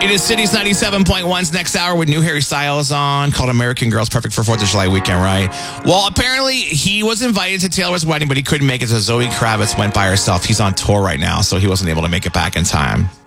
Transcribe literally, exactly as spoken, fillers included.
It is Cities ninety-seven point one's next hour with new Harry Styles on, called American Girls. Perfect for fourth of July weekend, right? Well, apparently he was invited to Taylor's wedding, but he couldn't make it, so Zoe Kravitz went by herself. He's on tour right now, so he wasn't able to make it back in time.